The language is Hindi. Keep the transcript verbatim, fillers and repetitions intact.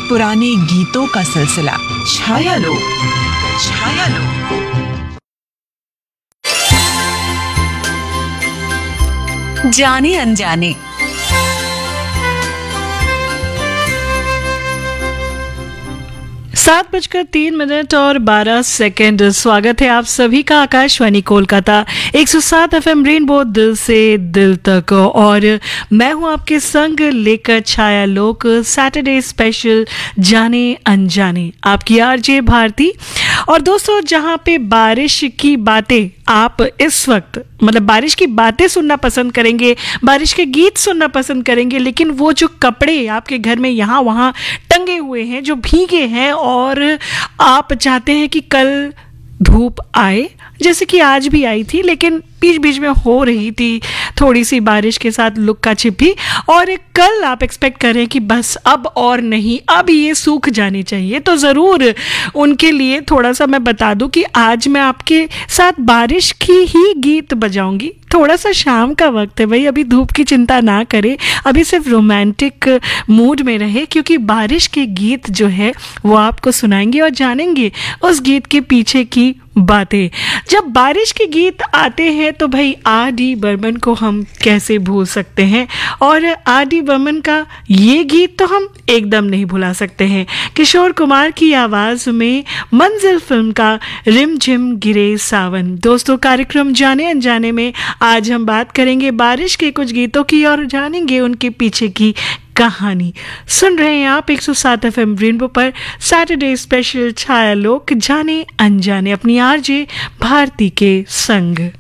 पुराने गीतों का सिलसिला छायालोक। छायालोक जाने अनजाने। सात बजकर तीन मिनट और बारह सेकंड। स्वागत है आप सभी का आकाशवाणी कोलकाता एक सौ सात एफ एम रेनबो, दिल से दिल तक। और मैं हूं आपके संग लेकर छाया लोक सैटरडे स्पेशल जाने अनजाने, आपकी आरजे भारती। और दोस्तों, जहां पे बारिश की बातें आप इस वक्त मतलब बारिश की बातें सुनना पसंद करेंगे, बारिश के गीत सुनना पसंद करेंगे, लेकिन वो जो कपड़े आपके घर में यहाँ वहाँ टंगे हुए हैं, जो भीगे हैं, और आप चाहते हैं कि कल धूप आए, जैसे कि आज भी आई थी, लेकिन बीच बीच में हो रही थी थोड़ी सी बारिश के साथ लुक्का छिपी, और कल आप एक्सपेक्ट करें कि बस अब और नहीं, अब ये सूख जानी चाहिए। तो ज़रूर उनके लिए थोड़ा सा मैं बता दूं कि आज मैं आपके साथ बारिश की ही गीत बजाऊंगी। थोड़ा सा शाम का वक्त है भाई, अभी धूप की चिंता ना करें, अभी सिर्फ रोमांटिक मूड में रहे, क्योंकि बारिश के गीत जो है वो आपको सुनाएंगे और जानेंगे उस गीत के पीछे की बातें। जब बारिश के गीत आते हैं तो भाई आर डी बर्मन को हम कैसे भूल सकते हैं, और आर डी बर्मन का ये गीत तो हम एकदम नहीं भुला सकते हैं। किशोर कुमार की आवाज़ में मंजिल फिल्म का रिमझिम गिरे सावन। दोस्तों, कार्यक्रम जाने अनजाने में आज हम बात करेंगे बारिश के कुछ गीतों की और जानेंगे उनके पीछे की कहानी। सुन रहे हैं आप एक सौ सात एफ एम रेनबो पर सैटरडे स्पेशल छाया लोक जाने अनजाने, अपनी आरजे भारती के संग।